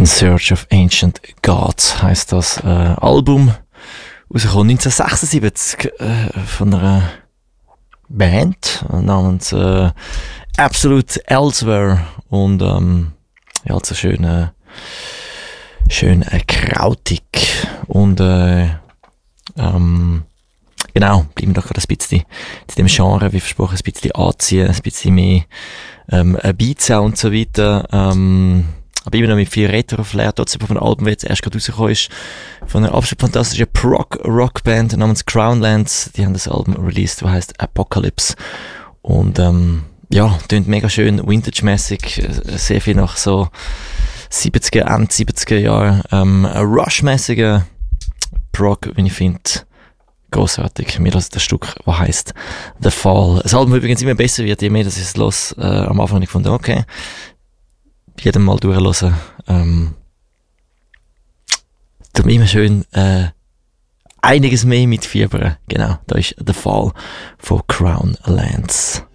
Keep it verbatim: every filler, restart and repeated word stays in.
In Search of Ancient Gods heisst das äh, Album. Rausgekommen neunzehnhundertsechsundsiebzig äh, von einer Band namens äh, Absolute Elsewhere. Und ähm, ja, so schön, äh, schön äh, krautig. Und äh, ähm, genau, bleiben wir doch gerade ein bisschen zu dem Genre, wie versprochen, ein bisschen anziehen, ein bisschen mehr ähm, Beats und so weiter. Ähm, aber immer noch mit viel Retro-Flair. Trotzdem von einem Album, das jetzt erst gerade rausgekommen ist, von einer absolut fantastischen Prog-Rock-Band namens Crownlands. Die haben das Album released, das heisst Apocalypse. Und ähm, ja, klingt mega schön, vintage-mässig, sehr viel nach so siebziger, Ende siebziger Jahren, ähm, Rush-mässiger Prog, wie ich finde, grossartig. Mir das das Stück, was heisst The Fall. Das Album übrigens immer besser wird, je mehr das ist los. Äh, am Anfang habe ich gefunden, okay, jedem Mal durchhören. Ähm, tut mir immer schön äh, einiges mehr mit Fiebern. Genau, da ist The Fall von Crownlands.